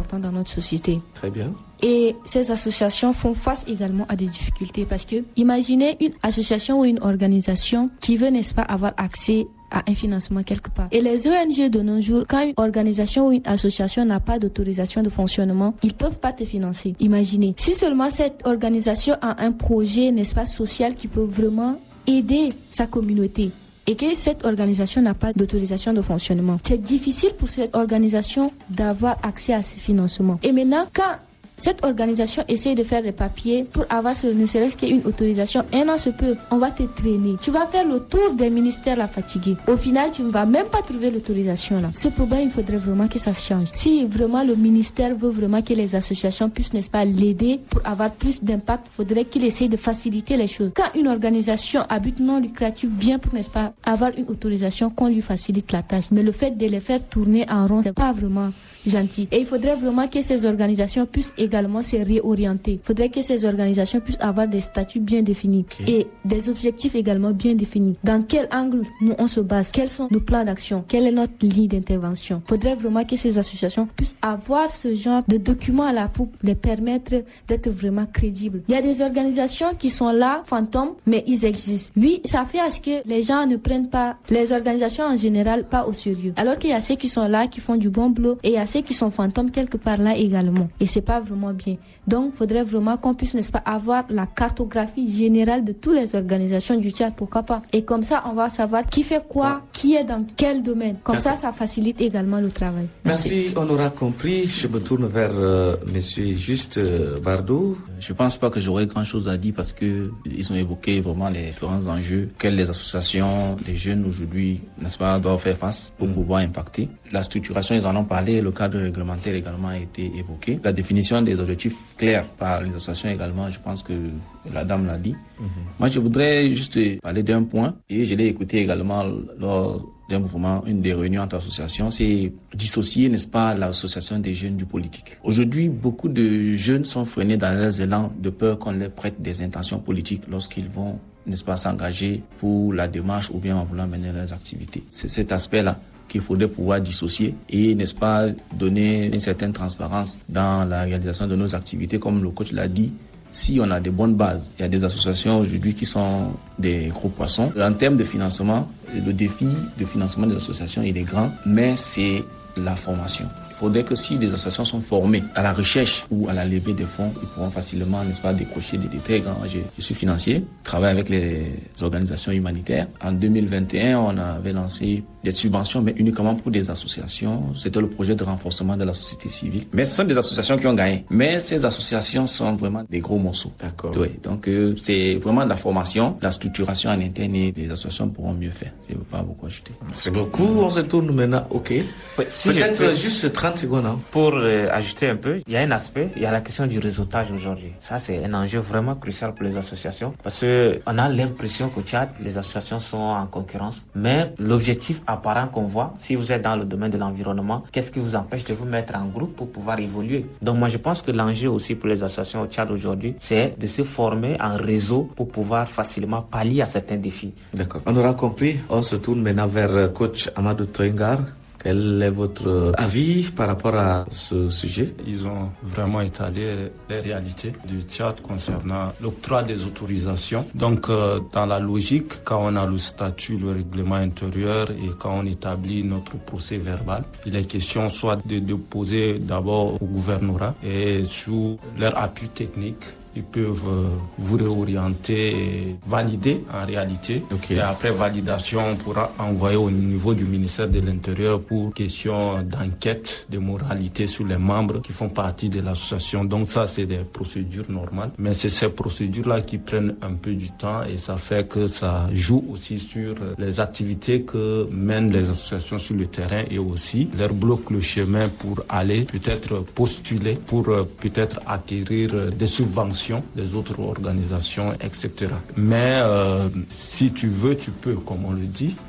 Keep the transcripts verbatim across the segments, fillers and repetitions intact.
important dans notre société. Très bien. Et ces associations font face également à des difficultés parce que imaginez une association ou une organisation qui veut, n'est-ce pas, avoir accès à un financement quelque part. Et les O N G de nos jours, quand une organisation ou une association n'a pas d'autorisation de fonctionnement, ils peuvent pas te financer. Imaginez, si seulement cette organisation a un projet, n'est-ce pas, social qui peut vraiment aider sa communauté et que cette organisation n'a pas d'autorisation de fonctionnement, c'est difficile pour cette organisation d'avoir accès à ce financement. Et maintenant, quand cette organisation essaye de faire des papiers pour avoir ce, ne serait-ce qu'une autorisation, un an se peut, on va te traîner. Tu vas faire le tour des ministères la fatiguer. Au final, tu ne vas même pas trouver l'autorisation là. Ce problème, il faudrait vraiment que ça change. Si vraiment le ministère veut vraiment que les associations puissent, n'est-ce pas, l'aider pour avoir plus d'impact, il faudrait qu'il essaye de faciliter les choses. Quand une organisation à but non lucratif vient pour, n'est-ce pas, avoir une autorisation, qu'on lui facilite la tâche. Mais le fait de les faire tourner en rond, c'est pas vraiment gentil. Et il faudrait vraiment que ces organisations puissent également se réorienter. Il faudrait que ces organisations puissent avoir des statuts bien définis okay. et des objectifs également bien définis. Dans quel angle nous on se base? Quels sont nos plans d'action? Quelle est notre ligne d'intervention? Il faudrait vraiment que ces associations puissent avoir ce genre de documents là pour les permettre d'être vraiment crédibles. Il y a des organisations qui sont là, fantômes, mais ils existent. Oui, ça fait à ce que les gens ne prennent pas les organisations en général pas au sérieux. Alors qu'il y a ceux qui sont là, qui font du bon boulot, et il y a ceux qui sont fantômes quelque part là également. Et c'est pas vraiment bien. Donc, il faudrait vraiment qu'on puisse, n'est-ce pas, avoir la cartographie générale de toutes les organisations du Tchad, pourquoi pas. Et comme ça, on va savoir qui fait quoi, qui est dans quel domaine. Comme D'accord. ça, ça facilite également le travail. Merci, Merci on aura compris. Je me tourne vers euh, Monsieur Juste euh, Bardou. Je pense pas que j'aurais grand-chose à dire parce que ils ont évoqué vraiment les différents enjeux que les associations, les jeunes aujourd'hui, n'est-ce pas, doivent faire face pour mmh. pouvoir impacter. La structuration, ils en ont parlé, le cadre réglementaire également a été évoqué. La définition des objectifs clairs par les associations également, je pense que la dame l'a dit. Mmh. Moi, je voudrais juste parler d'un point, et je l'ai écouté également lors d'un mouvement, une des réunions entre associations, c'est dissocier, n'est-ce pas, l'association des jeunes du politique. Aujourd'hui, beaucoup de jeunes sont freinés dans leurs élans de peur qu'on leur prête des intentions politiques lorsqu'ils vont, n'est-ce pas, s'engager pour la démarche ou bien en voulant mener leurs activités. C'est cet aspect-là qu'il faudrait pouvoir dissocier et, n'est-ce pas, donner une certaine transparence dans la réalisation de nos activités. Comme le coach l'a dit, si on a des bonnes bases, il y a des associations aujourd'hui qui sont des gros poissons. En termes de financement, le défi de financement des associations, il est grand, mais c'est la formation. Il faudrait que si des associations sont formées à la recherche ou à la levée de fonds, ils pourront facilement, n'est-ce pas, décrocher des détails. Je, je suis financier, je travaille avec les organisations humanitaires. En deux mille vingt et un, on avait lancé des subventions, mais uniquement pour des associations. C'était le projet de renforcement de la société civile. Mais ce sont des associations qui ont gagné. Mais ces associations sont vraiment des gros morceaux. D'accord. Oui, donc euh, c'est vraiment de la formation, la structuration en interne et les associations pourront mieux faire. Je ne veux pas beaucoup ajouter. Merci beaucoup. On se tourne maintenant. OK. Oui, si Peut-être peux... juste trente secondes. Hein. Pour euh, ajouter un peu, il y a un aspect, il y a la question du réseautage aujourd'hui. Ça, c'est un enjeu vraiment crucial pour les associations parce que on a l'impression qu'au Tchad, les associations sont en concurrence. Mais l'objectif apparent qu'on voit, si vous êtes dans le domaine de l'environnement, qu'est-ce qui vous empêche de vous mettre en groupe pour pouvoir évoluer? Donc moi, je pense que l'enjeu aussi pour les associations au Tchad aujourd'hui, c'est de se former en réseau pour pouvoir facilement pallier à certains défis. D'accord. On aura compris. On se tourne maintenant vers coach Amadou Toyengar. Quel est votre avis par rapport à ce sujet? Ils ont vraiment étalé les réalités du Tchad concernant l'octroi des autorisations. Donc, euh, dans la logique, quand on a le statut, le règlement intérieur et quand on établit notre procès verbal, il est question soit de déposer d'abord au gouvernorat et sous leur appui technique, ils peuvent vous réorienter et valider en réalité. Okay. Et après validation, on pourra envoyer au niveau du ministère de l'Intérieur pour question d'enquête de moralité sur les membres qui font partie de l'association. Donc ça, c'est des procédures normales. Mais c'est ces procédures-là qui prennent un peu du temps et ça fait que ça joue aussi sur les activités que mènent les associations sur le terrain et aussi leur bloque le chemin pour aller peut-être postuler, pour peut-être acquérir des subventions des autres organisations, et cetera. Mais euh, si tu veux, tu peux, comme on le dit.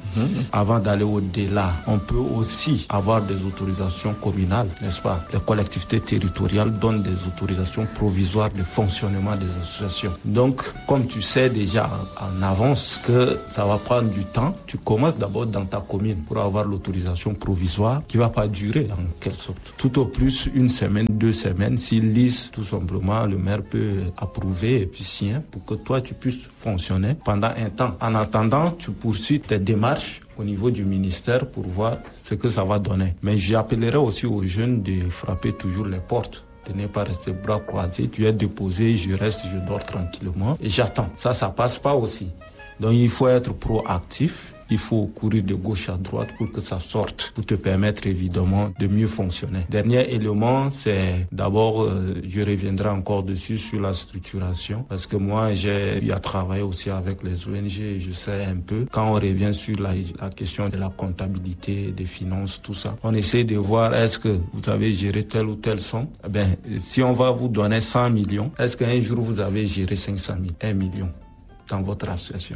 Mmh. Avant d'aller au-delà, on peut aussi avoir des autorisations communales, n'est-ce pas? Les collectivités territoriales donnent des autorisations provisoires de fonctionnement des associations. Donc, comme tu sais déjà en avance que ça va prendre du temps, tu commences d'abord dans ta commune pour avoir l'autorisation provisoire qui va pas durer en quelque sorte. Tout au plus une semaine, deux semaines, s'ils lisent tout simplement, le maire peut approuver et puis signer pour que toi tu puisses fonctionner pendant un temps. En attendant, tu poursuis tes démarches au niveau du ministère pour voir ce que ça va donner. Mais j'appellerai aussi aux jeunes de frapper toujours les portes, de ne pas rester bras croisés. Tu es déposé, je reste, je dors tranquillement et j'attends. Ça, ça passe pas aussi. Donc il faut être proactif. Il faut courir de gauche à droite pour que ça sorte, pour te permettre évidemment de mieux fonctionner. Dernier élément, c'est d'abord, euh, je reviendrai encore dessus sur la structuration, parce que moi j'ai eu à travailler aussi avec les O N G, je sais un peu. Quand on revient sur la, la question de la comptabilité, des finances, tout ça, on essaie de voir est-ce que vous avez géré telle ou telle somme. Eh bien, si on va vous donner cent millions, est-ce qu'un jour vous avez géré cinq cent mille, un million dans votre association?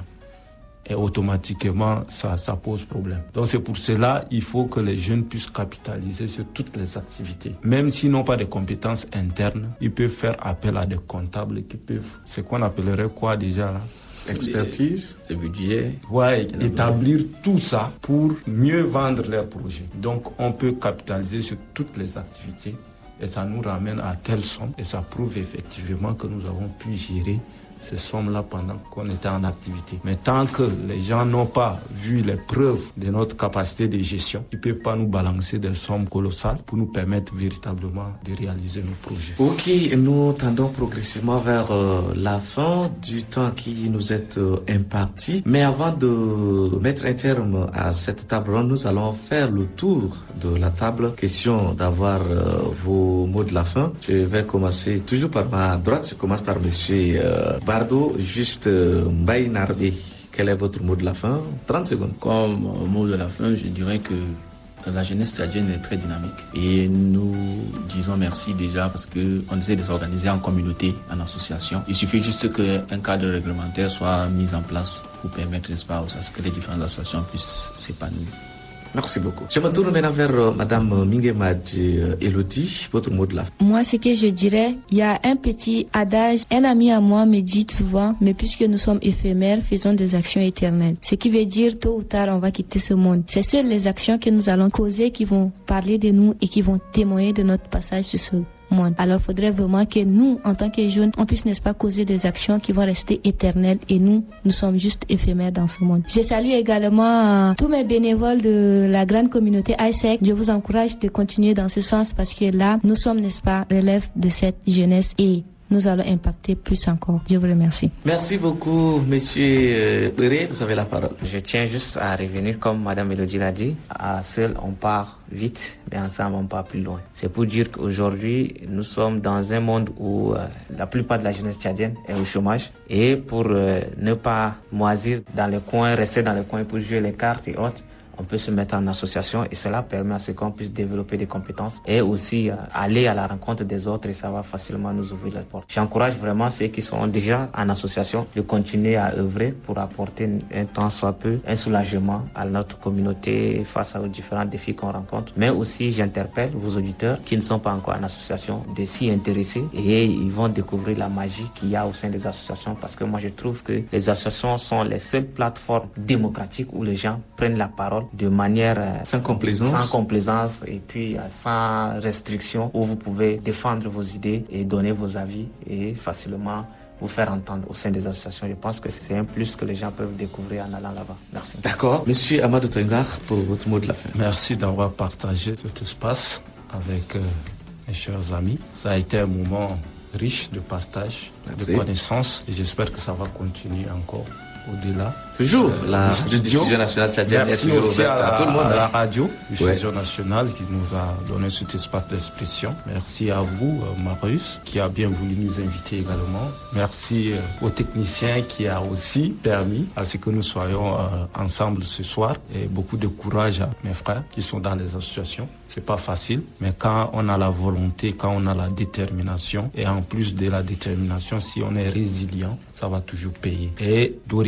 Et automatiquement, ça, ça pose problème. Donc c'est pour cela, il faut que les jeunes puissent capitaliser sur toutes les activités. Même s'ils n'ont pas de compétences internes, ils peuvent faire appel à des comptables qui peuvent, c'est qu'on appellerait quoi déjà là? Expertise, le budget. Ouais, établir tout ça pour mieux vendre leurs projets. Donc on peut capitaliser sur toutes les activités et ça nous ramène à telle somme et ça prouve effectivement que nous avons pu gérer ces sommes-là pendant qu'on était en activité. Mais tant que les gens n'ont pas vu les preuves de notre capacité de gestion, ils ne peuvent pas nous balancer des sommes colossales pour nous permettre véritablement de réaliser nos projets. Ok, nous tendons progressivement vers euh, la fin du temps qui nous est euh, imparti. Mais avant de mettre un terme à cette table ronde, nous allons faire le tour de la table. Question d'avoir euh, vos mots de la fin. Je vais commencer toujours par ma droite. Je commence par monsieur euh, Bardo, juste euh, Mbaye Narbe. Quel est votre mot de la fin? trente secondes. Comme euh, mot de la fin, je dirais que la jeunesse tchadienne est très dynamique et nous disons merci déjà parce qu'on essaie de s'organiser en communauté, en association. Il suffit juste qu'un cadre réglementaire soit mis en place pour permettre, n'est-ce pas, à ce que les différentes associations puissent s'épanouir. Merci beaucoup. Je me tourne maintenant vers euh, Madame Minguemadji euh, Elodie, votre mot de la fin. Moi, ce que je dirais, il y a un petit adage, un ami à moi me dit souvent, mais puisque nous sommes éphémères, faisons des actions éternelles. Ce qui veut dire, tôt ou tard, on va quitter ce monde. C'est seules les actions que nous allons causer qui vont parler de nous et qui vont témoigner de notre passage sur ce monde. Alors, il faudrait vraiment que nous, en tant que jeunes, on puisse, n'est-ce pas, causer des actions qui vont rester éternelles et nous, nous sommes juste éphémères dans ce monde. Je salue également euh, tous mes bénévoles de la grande communauté I S E C. Je vous encourage de continuer dans ce sens parce que là, nous sommes, n'est-ce pas, relève de cette jeunesse et nous allons impacter plus encore. Je vous remercie. Merci beaucoup, monsieur Béré. Vous avez la parole. Je tiens juste à revenir, comme Madame Elodie l'a dit, à seul on part vite, mais ensemble on part plus loin. C'est pour dire qu'aujourd'hui, nous sommes dans un monde où euh, la plupart de la jeunesse tchadienne est au chômage. Et pour euh, ne pas moisir dans les coins, rester dans les coins pour jouer les cartes et autres, on peut se mettre en association et cela permet à ce qu'on puisse développer des compétences et aussi euh, aller à la rencontre des autres et ça va facilement nous ouvrir les portes. J'encourage vraiment ceux qui sont déjà en association de continuer à œuvrer pour apporter un temps soit peu un soulagement à notre communauté face aux différents défis qu'on rencontre. Mais aussi j'interpelle vos auditeurs qui ne sont pas encore en association de s'y intéresser et ils vont découvrir la magie qu'il y a au sein des associations parce que moi je trouve que les associations sont les seules plateformes démocratiques où les gens prennent la parole de manière euh, sans complaisance, sans complaisance et puis euh, sans restriction où vous pouvez défendre vos idées et donner vos avis et facilement vous faire entendre au sein des associations. Je pense que c'est un plus que les gens peuvent découvrir en allant là-bas. Merci. D'accord. Monsieur Amadou Toingar, pour votre mot de la fin. Merci d'avoir partagé cet espace avec euh, mes chers amis. Ça a été un moment riche de partage, Merci. de connaissances et j'espère que ça va continuer encore au-delà. Toujours, euh, la diffusion nationale tchadienne est toujours ouverte à, à tout le monde. À la radio, diffusion ouais. nationale qui nous a donné cet espace d'expression. Merci à vous, euh, Marius, qui a bien voulu nous inviter également. Merci euh, aux techniciens qui a aussi permis à ce que nous soyons euh, ensemble ce soir. Et beaucoup de courage à mes frères qui sont dans les associations. C'est pas facile, mais quand on a la volonté, quand on a la détermination, et en plus de la détermination, si on est résilient, ça va toujours payer. Et dorénavant,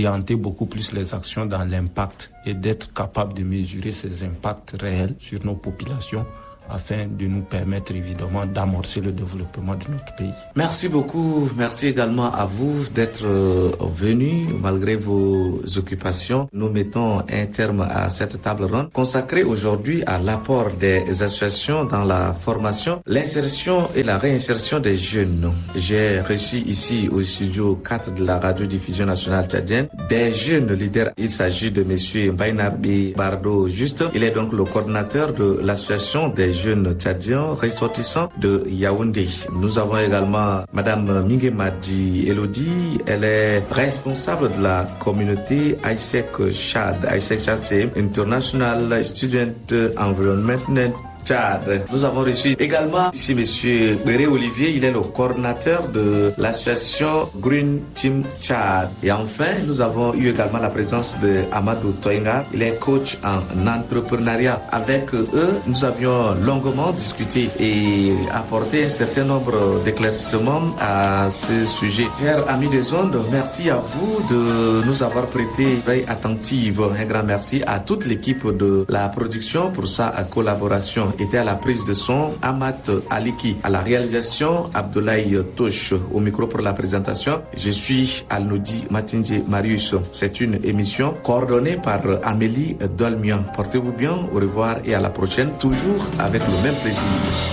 d'orienter beaucoup plus les actions dans l'impact et d'être capable de mesurer ces impacts réels sur nos populations afin de nous permettre évidemment d'amorcer le développement de notre pays. Merci beaucoup. Merci également à vous d'être venus malgré vos occupations. Nous mettons un terme à cette table ronde consacrée aujourd'hui à l'apport des associations dans la formation, l'insertion et la réinsertion des jeunes. J'ai reçu ici au studio quatre de la radiodiffusion nationale tchadienne des jeunes leaders. Il s'agit de monsieur Bainarbi Bardo Juste. Il est donc le coordinateur de l'association des jeunes tchadiens ressortissants de Yaoundé. Nous avons également madame Mingemadi Elodie. Elle est responsable de la communauté I S E C Tchad. I S E C Tchad, c'est International Student Environment Tchad. Nous avons reçu également ici monsieur Béré Olivier, il est le coordinateur de l'association Green Team Tchad. Et enfin, nous avons eu également la présence de Amadou Toinga, il est coach en entrepreneuriat. Avec eux, nous avions longuement discuté et apporté un certain nombre d'éclaircissements à ce sujet. Chers amis des ondes, merci à vous de nous avoir prêté l'oreille attentive. Un grand merci à toute l'équipe de la production pour sa collaboration. Était à la prise de son Amat Aliki, à la réalisation Abdoulaye Touche, au micro pour la présentation. Je suis Alnoudi Matinje Marius. C'est une émission coordonnée par Amélie Dolmian. Portez-vous bien, au revoir et à la prochaine, toujours avec le même plaisir.